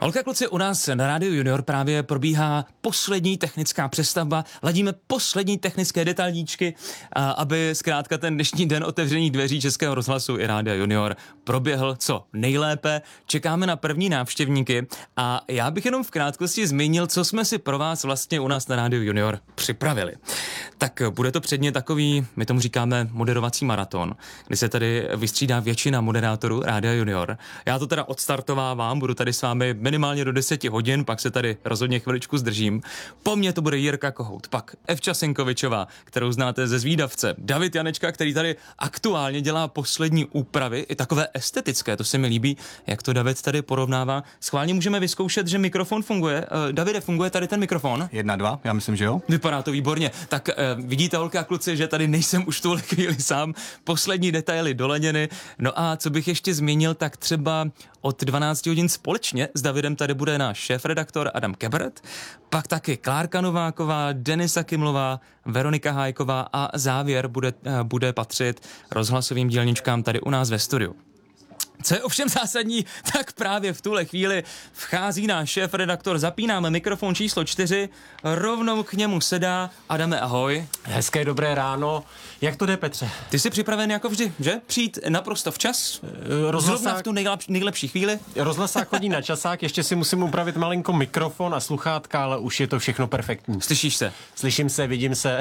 Holka, kluci, u nás na Rádiu Junior právě probíhá poslední technická přestavba. Ladíme poslední technické detailíčky, aby zkrátka ten dnešní den otevřených dveří Českého rozhlasu i Rádia Junior proběhl co nejlépe. Čekáme na první návštěvníky a já bych jenom v krátkosti zmínil, co jsme si pro vás vlastně u nás na Rádiu Junior připravili. Tak bude to předně takový, my tomu říkáme moderovací maraton, kdy se tady vystřídá většina moderátorů Rádia Junior. Já to teda odstartovávám, budu tady s vámi minimálně do 10 hodin, pak se tady rozhodně chviličku zdržím. Po mně to bude Jirka Kohout, pak Evča Sinkovičová, kterou znáte ze Zvídavce, David Janečka, který tady aktuálně dělá poslední úpravy, i takové estetické, to se mi líbí, jak to David tady porovnává. Schválně můžeme vyzkoušet, že mikrofon funguje. Davide, funguje tady ten mikrofon? 1, 2, já myslím, že jo. Vypadá to výborně. Tak vidíte, holky a kluci, že tady nejsem už tuhle chvíli sám. Poslední detaily doladěny. No a co bych ještě zmínil, tak třeba od 12 hodin společně s Davidem tady bude náš šéfredaktor Adam Kebert, pak taky Klárka Nováková, Denisa Kimlová, Veronika Hájková a závěr bude patřit rozhlasovým dělničkám tady u nás ve studiu. Co je ovšem zásadní, tak právě v tuhle chvíli vchází náš šéfredaktor, zapínáme mikrofon číslo 4, rovnou k němu sedá. Adame, ahoj. Hezké dobré ráno. Jak to jde, Petře? Ty jsi připraven jako vždy, že? Přijít naprosto včas? Zrovna v tu nejlepší chvíli? Rozhlasák chodí na časák, ještě si musím upravit malinko mikrofon a sluchátka, ale už je to všechno perfektní. Slyšíš se? Slyším se, vidím se.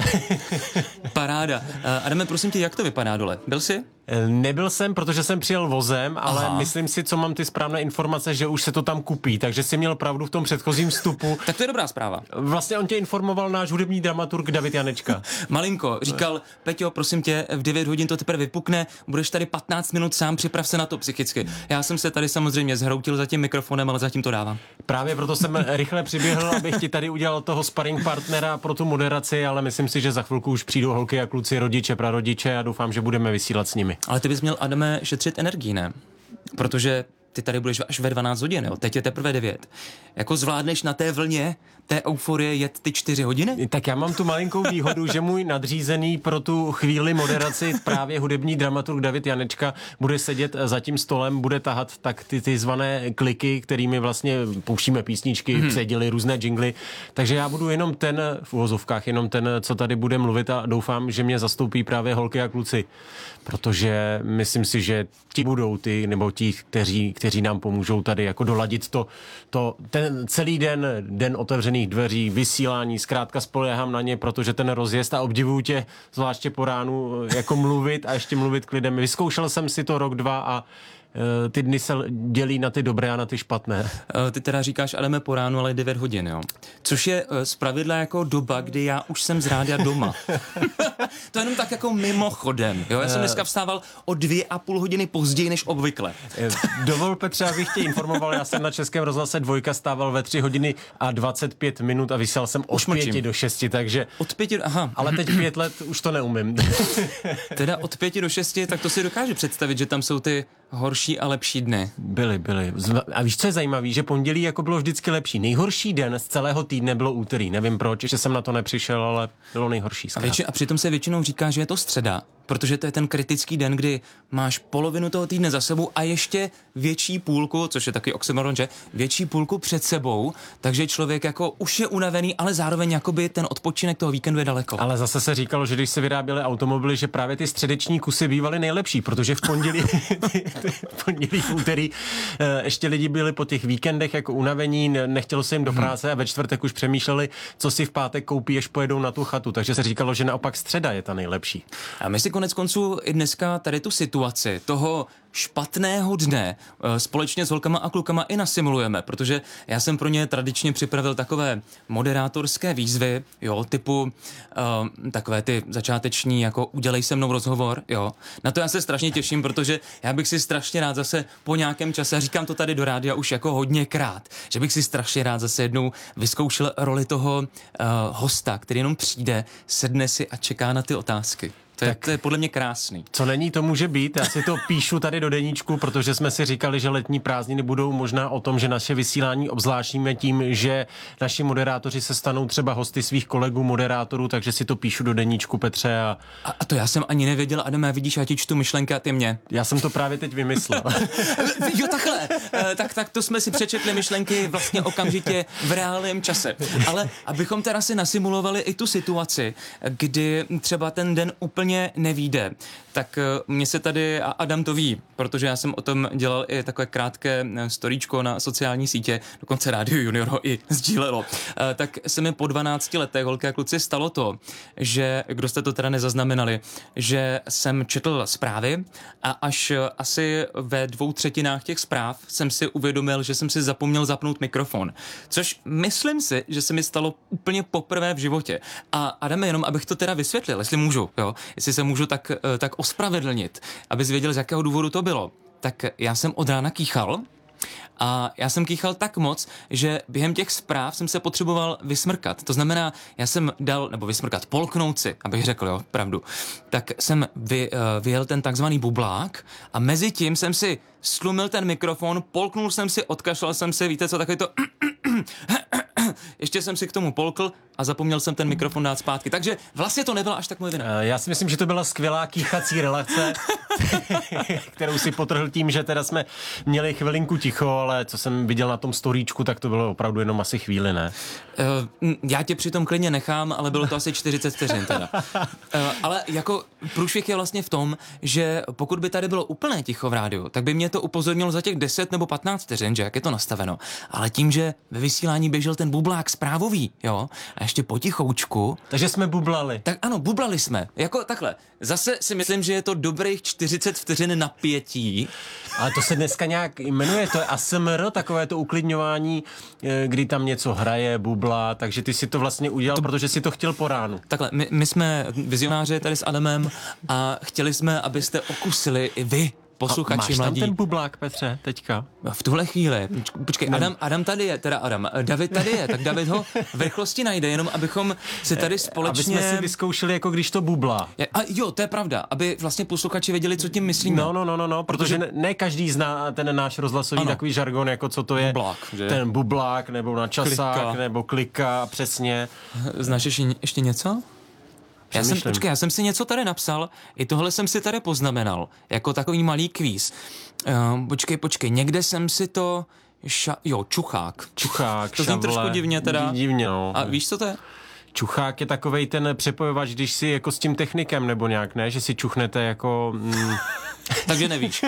Paráda. Adame, prosím tě, jak to vypadá dole? Byl jsi? Nebyl jsem, protože jsem přijel vozem, ale myslím si, co mám ty správné informace, že už se to tam kupí, takže jsi měl pravdu v tom předchozím vstupu. Tak to je dobrá zpráva. Vlastně on tě informoval náš hudební dramaturg David Janečka. Malinko, říkal, Peťo, prosím tě, v 9 hodin to teprve vypukne, budeš tady 15 minut sám, připrav se na to psychicky. Já jsem se tady samozřejmě zhroutil za tím mikrofonem, ale zatím to dávám. Právě proto jsem rychle přiběhl, abych ti tady udělal toho sparring partnera pro tu moderaci, ale myslím si, že za chvilku už přijdou holky a kluci, rodiče, prarodiče a doufám, že budeme vysílat s nimi. Ale ty bys měl, Adame, šetřit energii, ne? Protože ty tady budeš až ve 12 hodin, jo? Teď je teprve 9. Jako zvládneš na té vlně té euforie jet ty 4 hodiny? Tak já mám tu malinkou výhodu, že můj nadřízený pro tu chvíli moderaci právě hudební dramaturg David Janečka bude sedět za tím stolem, bude tahat tak ty zvané kliky, kterými vlastně pouštíme písničky, předěly různé jingly. Takže já budu jenom ten v uvozovkách, jenom ten, co tady bude mluvit a doufám, že mě zastoupí právě holky a kluci. Protože myslím si, že ti budou ty, nebo ti, kteří nám pomůžou tady jako doladit ten celý den otevřených dveří, vysílání, zkrátka spoléhám na ně, protože ten rozjezd a obdivuju tě, zvláště po ránu, jako mluvit a ještě mluvit k lidem. Vyzkoušel jsem si to rok, 2 a ty dny se dělí na ty dobré a na ty špatné. Ty teda říkáš, Adame, po ránu, ale 9 hodin, jo? Což je zpravidla jako doba, kdy já už jsem z rádia doma. To je jenom tak jako mimochodem, jo? Já jsem dneska vstával o 2,5 hodiny později než obvykle. Dovol, Petře, abych tě informoval, já jsem na Českém rozhlase 2 stával ve 3 hodiny a 25 minut a vysílal jsem od 5 do 6, takže... Od 5, aha. Ale teď 5 let už to neumím. Teda od 5 do 6, tak to si dokážu představit, že tam jsou ty horší a lepší dny. Byly. A víš, co je zajímavý, že pondělí jako bylo vždycky lepší. Nejhorší den z celého týdne bylo úterý. Nevím proč, že jsem na to nepřišel, ale bylo nejhorší. A přitom se většinou říká, že je to středa, protože to je ten kritický den, kdy máš polovinu toho týdne za sebou a ještě větší půlku, což je taky oxymoron, že větší půlku před sebou, takže člověk jako už je unavený, ale zároveň jakoby ten odpočinek toho víkendu je daleko. Ale zase se říkalo, že když se vyráběly automobily, že právě ty středeční kusy bývaly nejlepší, protože v pondělí, v úterý ještě lidi byli po těch víkendech jako unavení, nechtělo se jim do práce a ve čtvrtek už přemýšleli, co si v pátek koupí, až pojedou na tu chatu, takže se říkalo, že naopak středa je ta nejlepší. A my si konec konců i dneska tady tu situaci toho špatného dne společně s holkama a klukama i nasimulujeme, protože já jsem pro ně tradičně připravil takové moderátorské výzvy, jo, typu takové ty začáteční, jako udělej se mnou rozhovor, jo. Na to já se strašně těším, protože já bych si strašně rád zase po nějakém čase, a říkám to tady do rádia už jako hodněkrát, že bych si strašně rád zase jednou vyzkoušel roli toho hosta, který jenom přijde, sedne si a čeká na ty otázky. To je podle mě krásný. Co není, to může být. Já si to píšu tady do deníčku, protože jsme si říkali, že letní prázdniny budou možná o tom, že naše vysílání obzvláštníme tím, že naši moderátoři se stanou třeba hosty svých kolegů moderátorů, takže si to píšu do deníčku, Petře. A to já jsem ani nevěděl, Adame, vidíš, já ti čtu myšlenky a ty mě. Já jsem to právě teď vymyslel. Jo, takhle. Tak to jsme si přečetli myšlenky vlastně okamžitě v reálném čase. Ale abychom teda si nasimulovali i tu situaci, kdy třeba ten den úplně nevyjde, tak mě se tady, a Adam to ví, protože já jsem o tom dělal i takové krátké storíčko na sociální sítě, dokonce Rádio Junior ho i sdílelo, tak se mi po 12 letech, holky a kluci, stalo to, že, kdo jste to teda nezaznamenali, že jsem četl zprávy a až asi ve 2/3 těch zpráv jsem si uvědomil, že jsem si zapomněl zapnout mikrofon. Což myslím si, že se mi stalo úplně poprvé v životě. A Adame, jenom abych to teda vysvětlil, jestli můžu, jo, jestli se můžu tak ospravedlnit, abys věděl, z jakého důvodu to bylo. Tak já jsem od rána kýchal a já jsem kýchal tak moc, že během těch zpráv jsem se potřeboval vysmrkat. To znamená, já jsem polknout si, abych řekl, jo, pravdu. Tak jsem vyjel ten takzvaný bublák a mezi tím jsem si slumil ten mikrofon, polknul jsem si, odkašlal jsem si, víte co, takový to ještě jsem si k tomu polkl a zapomněl jsem ten mikrofon dát zpátky. Takže vlastně to nebyla až tak moje vina. Já si myslím, že to byla skvělá kýchací relace, kterou si potrhl tím, že teda jsme měli chvilinku ticho, ale co jsem viděl na tom storíčku, tak to bylo opravdu jenom asi chvíli, ne? Já tě přitom klidně nechám, ale bylo to asi 40 vteřin teda. Ale jako průšvih je vlastně v tom, že pokud by tady bylo úplné ticho v rádiu, tak by mě to upozornilo za těch 10 nebo 15 vteřin, že jak je to nastaveno. Ale tím, že ve vysílání běžel ten bublák zprávový, jo, a ještě potichoučku. Takže jsme bublali. Tak ano, bublali jsme. Jako takhle. Zase si myslím, že je to dobrých 40 vteřin napětí. Ale to se dneska nějak jmenuje, to je ASMR, takové to uklidňování, kdy tam něco hraje, bubla, takže ty si to vlastně udělal, protože si to chtěl po ránu. Takhle, my jsme vizionáři tady s Adamem a chtěli jsme, abyste okusili i vy, posluchači mladí. Máš tam ten bublák, Petře, teďka? V tuhle chvíli. Počkej, Adam tady je, David tady je, tak David ho v rychlosti najde, jenom abychom si tady společně... Aby jsme si vyzkoušeli, jako když to bublá. A jo, to je pravda, aby vlastně posluchači věděli, co tím myslíme. No, protože ne každý zná ten náš rozhlasový takový žargon, jako co to je. Bublák, že? Ten bublák, nebo načasák, nebo klika, přesně. Znáš ještě něco? Já jsem si něco tady napsal, i tohle jsem si tady poznamenal, jako takový malý kvíz. Počkej, někde jsem si to... čuchák. To zní trošku divně teda. Divně, no. A víš, co to je? Čuchák je takovej ten přepojovač, když si jako s tím technikem nebo nějak, ne? Že si čuchnete jako... Takže nevíš.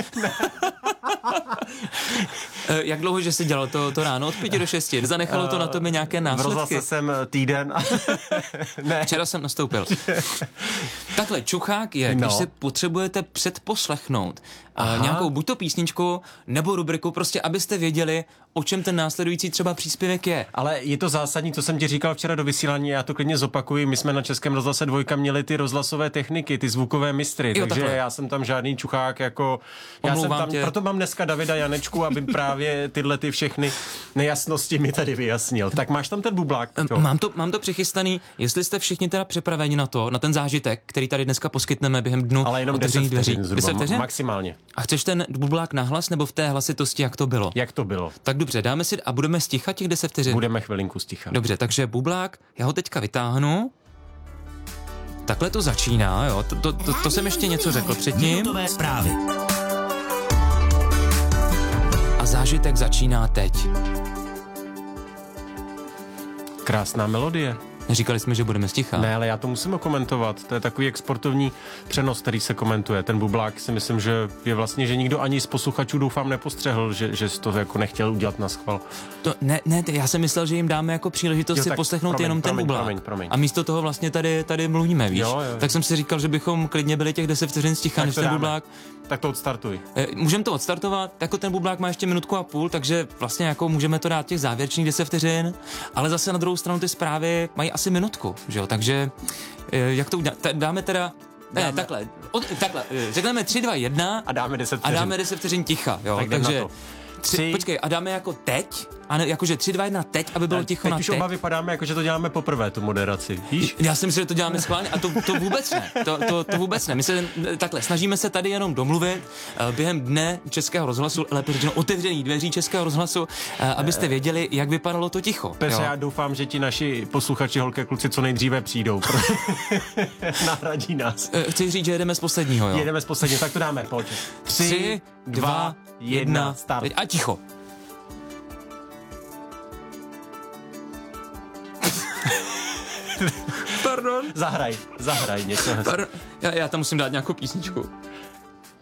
Jak dlouho, že jsi dělal to ráno od 5 do 6? Zanechalo to na tobě nějaké následky? V rozhlase jsem týden. Ne. Včera jsem nastoupil. Takhle, čuchák je, když si potřebujete předposlechnout nějakou buď to písničku, nebo rubriku, prostě abyste věděli, o čem ten následující třeba příspěvek je. Ale je to zásadní, co jsem ti říkal včera do vysílání, já to klidně zopakuji. My jsme na Českém rozhlase 2 měli ty rozhlasové techniky, ty zvukové mistry, takže takhle. Já jsem tam žádný čuchák jako... Proto mám dneska Davida Janečku, aby právě tyhle ty všechny nejasnosti mi tady vyjasnil. Tak máš tam ten bublák? Mám to přichystaný, jestli jste všichni teda připraveni na ten zážitek, který tady dneska poskytneme během dnu. Ale jenom 10 vteřin zhruba, maximálně. A chceš ten bublák nahlas nebo v té hlasitosti, jak to bylo? Jak to bylo. Tak dobře, dáme si a budeme stichat těch 10 vteřin. Budeme chvilinku stichat. Dobře, takže bublák, já ho teďka vytáhnu. Takhle to začíná, jo. To jsem ještě něco řekl předtím. Minutové zprávy. A zážitek začíná teď. Krásná melodie. Říkali jsme, že budeme stichat. Ne, ale já to musím komentovat. To je takový exportovní přenos, který se komentuje. Ten bublák si myslím, že je vlastně, že nikdo ani z posluchačů doufám nepostřehl, že jsi to jako nechtěl udělat na schvál. Ne, já jsem myslel, že jim dáme jako příležitost si poslechnout jenom ten bublák. Promiň. A místo toho vlastně tady mluvíme, víš? Jo. Tak jsem si říkal, že bychom klidně byli těch 10 vteřin sticha, než ten bublák. Tak to odstartuj. Můžeme to odstartovat, jako ten bublák má ještě 1,5 minuty, takže vlastně jako můžeme to dát těch závěrečných 10 vteřin, ale zase na druhou stranu ty zprávy mají asi minutku, že jo? Takže jak to uděláme? Dáme teda takhle, řekneme 3, 2, 1 a dáme 10 vteřin. A dáme 10 vteřin ticha, jo? Tak takže počkej, a dáme jako teď A ne, jakože 3, 2, 1 teď, aby bylo ticho teď na už teď. oba vypadáme, jako že to děláme poprvé, tu moderaci. Víš? Já si myslím, že to děláme schválně a to vůbec ne. To vůbec ne. My se takhle snažíme se tady jenom domluvit během dne Českého rozhlasu, lépe řečeno otevřených dveří Českého rozhlasu, abyste věděli, jak vypadalo to ticho. Petře, já doufám, že ti naši posluchači, holky a kluci, co nejdříve přijdou. Nahradí nás. Chci říct, že jedeme z posledního, jo? Jedeme z posledního, tak to dáme, pojď. 3, 2, 1, start. a ticho. Pardon. Zahraj něco. Já tam musím dát nějakou písničku.